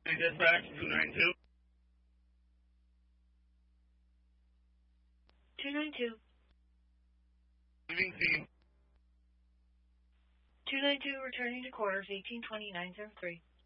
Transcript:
Dispatch 292. 292. Leaving scene. 292 returning to quarters, 1829.03.